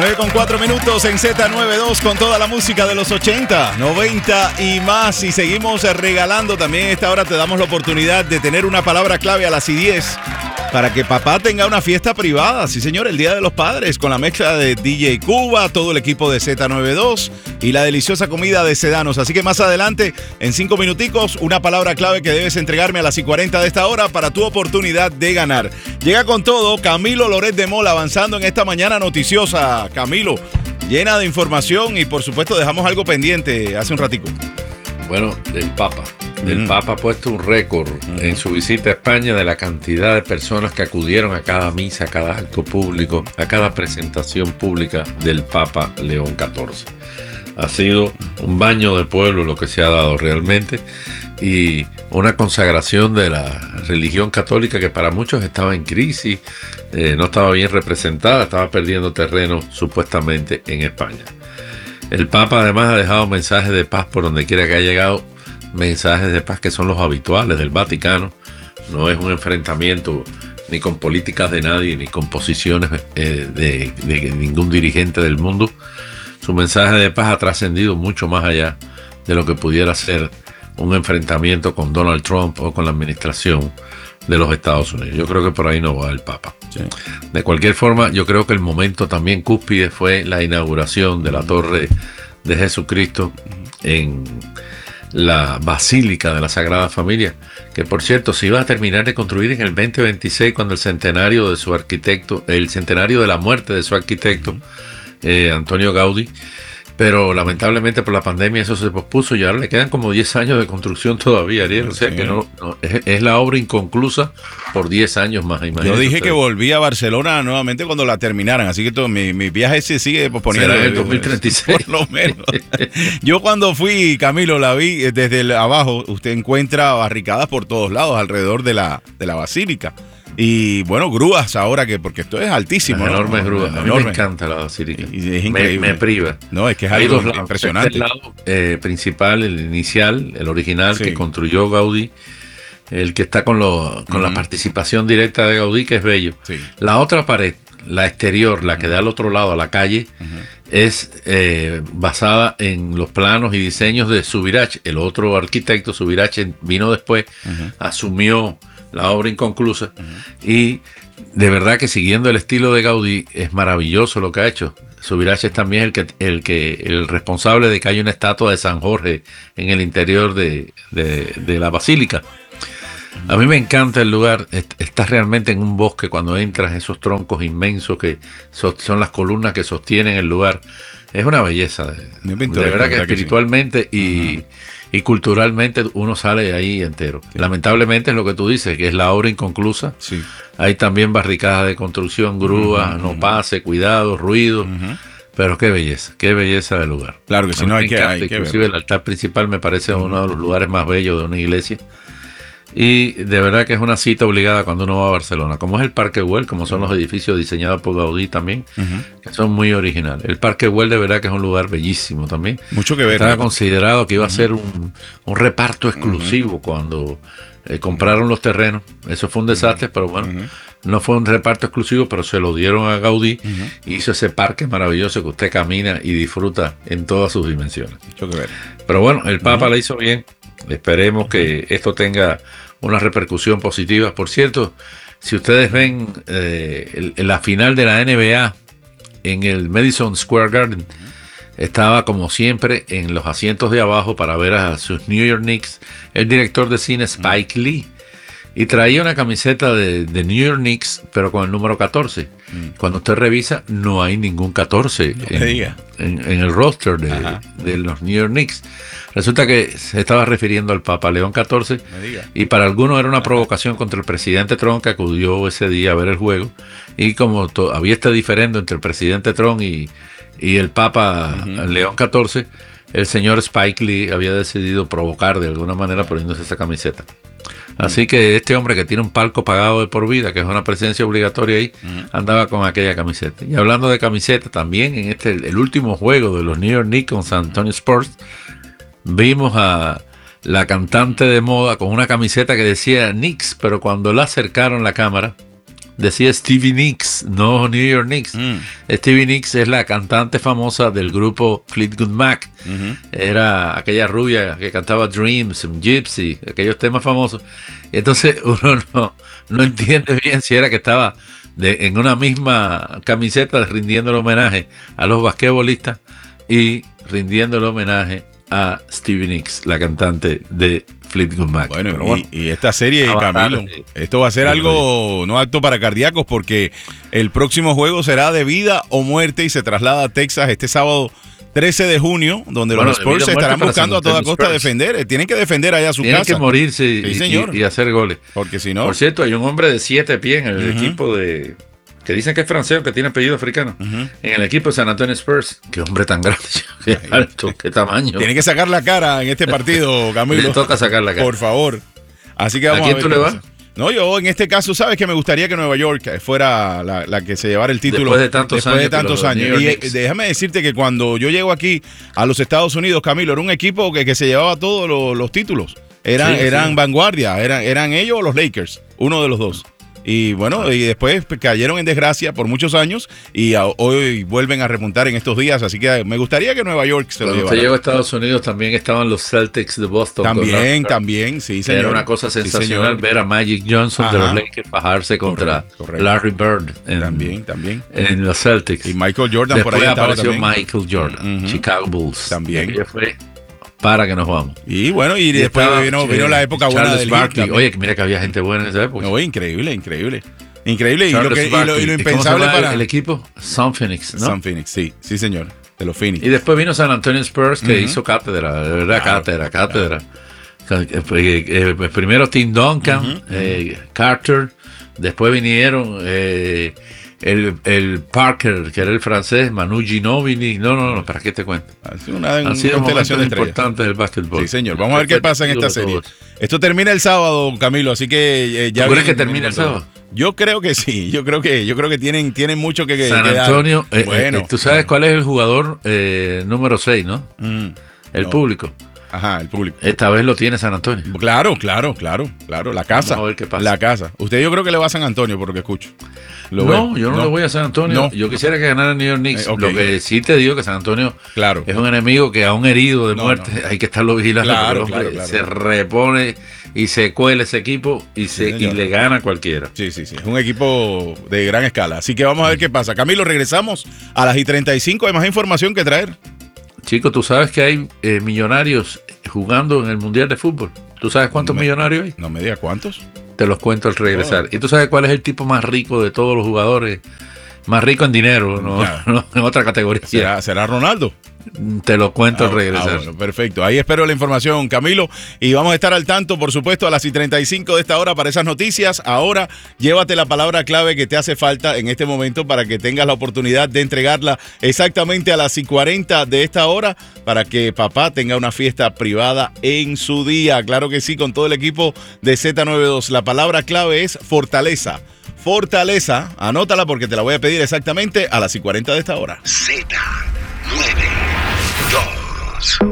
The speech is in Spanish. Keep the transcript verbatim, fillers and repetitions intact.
nueve con cuatro minutos en Z noventa y dos con toda la música de los ochenta, noventa y más. Y seguimos regalando también. A esta hora te damos la oportunidad de tener una palabra clave a las y diez para que papá tenga una fiesta privada. Sí, señor, el Día de los Padres, con la mezcla de D J Cuba, todo el equipo de Z noventa y dos y la deliciosa comida de Sedanos. Así que más adelante, en cinco minuticos, una palabra clave que debes entregarme a las y cuarenta de esta hora para tu oportunidad de ganar. Llega con todo Camilo Loret de Mola, avanzando en esta mañana noticiosa. Camilo, llena de información y por supuesto dejamos algo pendiente hace un ratico. Bueno, del Papa. El Mm. Papa ha puesto un récord Mm. en su visita a España de la cantidad de personas que acudieron a cada misa, a cada acto público, a cada presentación pública del Papa León catorce. Ha sido un baño de pueblo lo que se ha dado realmente y una consagración de la religión católica que para muchos estaba en crisis, eh, no estaba bien representada, estaba perdiendo terreno supuestamente en España. El Papa además ha dejado mensajes de paz por donde quiera que haya llegado, mensajes de paz que son los habituales del Vaticano. No es un enfrentamiento ni con políticas de nadie, ni con posiciones eh, de, de ningún dirigente del mundo. Su mensaje de paz ha trascendido mucho más allá de lo que pudiera ser un enfrentamiento con Donald Trump o con la administración de los Estados Unidos. Yo creo que por ahí no va el Papa. Sí. De cualquier forma, yo creo que el momento también cúspide fue la inauguración de la Torre de Jesucristo en la Basílica de la Sagrada Familia, que por cierto se iba a terminar de construir en el veinte veintiséis, cuando el centenario de su arquitecto, el centenario de la muerte de su arquitecto, eh, Antonio Gaudí, pero lamentablemente por la pandemia eso se pospuso y ahora le quedan como diez años de construcción todavía, Ariel. O sea que no, no es, es la obra inconclusa por diez años más. Yo dije que volví a Barcelona nuevamente cuando la terminaran, así que todo, mi, mi viaje se sigue posponiendo. Será en el dos mil treinta y seis. Por lo menos. Yo cuando fui, Camilo, la vi desde el abajo. Usted encuentra barricadas por todos lados alrededor de la, de la basílica. Y bueno, grúas ahora, que porque esto es altísimo. Las ¿no? enormes grúas. A mí Enorme. me encanta la basílica. Y es me, increíble. me priva. No, es que es Hay algo dos lados. impresionante. El lado eh, principal, el inicial, el original, Sí. que construyó Gaudí, el que está con, lo, con Uh-huh. la participación directa de Gaudí, que es bello. Sí. La otra pared, la exterior, la que da al otro lado, a la calle, Uh-huh. es eh, basada en los planos y diseños de Subirach. El otro arquitecto, Subirach, vino después, Uh-huh. asumió la obra inconclusa y de verdad que siguiendo el estilo de Gaudí es maravilloso lo que ha hecho. Subirach es también el que, el que el responsable de que haya una estatua de San Jorge en el interior de, de, de la basílica. A mí me encanta el lugar. Estás realmente en un bosque cuando entras, esos troncos inmensos que so, son las columnas que sostienen el lugar. Es una belleza. De, de verdad que espiritualmente que sí. y, uh-huh. y culturalmente uno sale de ahí entero. Sí. Lamentablemente es lo que tú dices, que es la obra inconclusa. Sí. Hay también barricadas de construcción, grúas, uh-huh. no pase, cuidado, ruido. Uh-huh. Pero qué belleza, qué belleza del lugar. Claro que si no hay que, hay que Inclusive ver. El altar principal me parece uh-huh. uno de los lugares más bellos de una iglesia. Y de verdad que es una cita obligada cuando uno va a Barcelona, como es el Parque Güell, como son los edificios diseñados por Gaudí también, uh-huh. que son muy originales. El Parque Güell de verdad que es un lugar bellísimo también. Mucho que ver. Estaba ¿no? considerado que iba a ser un, un reparto exclusivo uh-huh. cuando eh, compraron los terrenos. Eso fue un desastre, uh-huh. pero bueno, uh-huh. no fue un reparto exclusivo, pero se lo dieron a Gaudí uh-huh. y hizo ese parque maravilloso que usted camina y disfruta en todas sus dimensiones. Mucho que ver. Pero bueno, el Papa uh-huh. la hizo bien. Esperemos que esto tenga una repercusión positiva. Por cierto, si ustedes ven eh, el, la final de la N B A en el Madison Square Garden, estaba como siempre en los asientos de abajo para ver a sus New York Knicks el director de cine Spike Lee, y traía una camiseta de, de New York Knicks, pero con el número catorce. Mm. Cuando usted revisa, no hay ningún catorce no en, en, en el roster de, de los New York Knicks. Resulta que se estaba refiriendo al Papa León catorce, y para algunos era una provocación contra el presidente Trump, que acudió ese día a ver el juego, y como to- había este diferendo entre el presidente Trump y, y el Papa uh-huh. León catorce, el señor Spike Lee había decidido provocar de alguna manera poniéndose esa camiseta. Así que este hombre que tiene un palco pagado de por vida, que es una presencia obligatoria ahí, uh-huh. andaba con aquella camiseta. Y hablando de camiseta, también en este el último juego de los New York Knicks con San Antonio Spurs, vimos a la cantante de moda con una camiseta que decía Knicks, pero cuando la acercaron la cámara, decía Stevie Nicks, no New York Knicks. Mm. Stevie Nicks es la cantante famosa del grupo Fleetwood Mac. Uh-huh. Era aquella rubia que cantaba Dreams, Gypsy, aquellos temas famosos. Y entonces uno no, no entiende bien si era que estaba de, en una misma camiseta rindiendo el homenaje a los basquetbolistas y rindiendo el homenaje a Stevie Nicks, la cantante de Fleetwood Mac. Bueno, Pero y, bueno, y esta serie, Avatar, Camilo, sí. esto va a ser Sí, algo no apto para cardíacos porque el próximo juego será de vida o muerte y se traslada a Texas este sábado trece de junio, donde Bueno, los de vida Spurs o muerte estarán para buscando a San toda Antonio costa Spurs. defender. Eh, Tienen que defender allá su Tienen casa. que morirse y, Sí, y- señor. y hacer goles. Porque si no... Por cierto, hay un hombre de siete pies en el Ujú. equipo de... que dicen que es francés, que tiene apellido africano. Ujú. En el equipo de San Antonio Spurs. Qué hombre tan grande, qué alto, qué tamaño. Tiene que sacar la cara en este partido, Camilo. Le toca sacar la cara. Por favor. Así que ¿A vamos a, quién ver tú qué le pasa. vas? No, yo en este caso, sabes que me gustaría que Nueva York fuera la, la que se llevara el título Después de tantos después años de tantos que los años. New York Y eh, Knicks. déjame decirte que cuando yo llego aquí a los Estados Unidos, Camilo, era un equipo que, que se llevaba todos los, los títulos. Eran, Sí, eran sí. vanguardia, eran, eran ellos o los Lakers, uno de los dos. Y bueno, y después cayeron en desgracia por muchos años y a- hoy vuelven a remontar en estos días. Así que me gustaría que Nueva York se lo Cuando usted llevara. llegó a Estados Unidos también estaban los Celtics de Boston. con También, Larry Bird. también, sí, señor. Era una cosa Sí, sensacional señor. ver a Magic Johnson de Ajá. los Lakers bajarse contra Correcto, correcto. Larry Bird en, También, también. en los Celtics. Y Michael Jordan por Después ahí estaba apareció también. Michael Jordan, Ujú. Chicago Bulls. También. Y fue para que nos vamos. Y bueno, y después estaba, vino, eh, vino la época buena Charles del Heat Barkley. también. Oye, que mira que había gente buena en esa época. No, increíble, increíble. Increíble. Y lo, Charles que, y, lo, y lo Barkley. ¿Y cómo se impensable llama para el equipo? Sun Phoenix, ¿no? Sun Phoenix, sí, sí señor, de los Phoenix. Y después vino San Antonio Spurs que Ujú. hizo cátedra, de verdad, Claro, cátedra, cátedra. Eh, eh, eh, primero Tim Duncan, Ujú, eh, Carter, después vinieron eh, el, el Parker, que era el francés, Manu Ginóbili. No, no, no, ¿para qué te cuento? Ha sido una, Han una sido momentos constelación de estrellas. importantes del básquetbol. Sí, señor. Vamos a ver qué pasa en esta serie. Esto termina el sábado, Camilo, así que eh, ya ¿Tú crees viene- que termina el sábado? Yo creo que sí. Yo creo que yo creo que tienen tienen mucho que, que San que dar. Antonio, eh, bueno, eh, tú sabes cuál es el jugador eh, número seis, ¿no? Mm, El no. público. Ajá, el público. Esta vez lo tiene San Antonio. Claro, claro, claro, claro. La casa. Vamos a ver qué pasa. La casa. Usted yo creo que le va a San Antonio por lo que escucho. Lo No, veo. yo no, le voy a San Antonio. No. Yo quisiera que ganara New York Knicks. Eh, ok. Lo que sí te digo que San Antonio Claro. es un enemigo que aún herido de No, muerte no. hay que estarlo vigilando. Claro, porque el hombre claro, claro. se repone y se cuela ese equipo y, se, y señor. le gana a cualquiera. Sí, sí, sí. Es un equipo de gran escala. Así que vamos a ver qué pasa. Camilo, regresamos a las y treinta y cinco. Hay más información que traer. Chico, tú sabes que hay eh, millonarios jugando en el Mundial de Fútbol. ¿Tú sabes cuántos Me- millonarios hay? No me diga cuántos. Te los cuento al regresar. Oh. ¿Y tú sabes cuál es el tipo más rico de todos los jugadores? Más rico en dinero, no, Claro. no en otra categoría. ¿Será, será Ronaldo? Te lo cuento Ah, al regresar. ah, bueno, perfecto. Ahí espero la información, Camilo. Y vamos a estar al tanto, por supuesto, a las y treinta y cinco de esta hora para esas noticias. Ahora, llévate la palabra clave que te hace falta en este momento para que tengas la oportunidad de entregarla exactamente a las y cuarenta de esta hora para que papá tenga una fiesta privada en su día. Claro que sí, con todo el equipo de Z noventa y dos. La palabra clave es fortaleza. Fortaleza, anótala porque te la voy a pedir exactamente a las y cuarenta de esta hora. Z noventa y dos.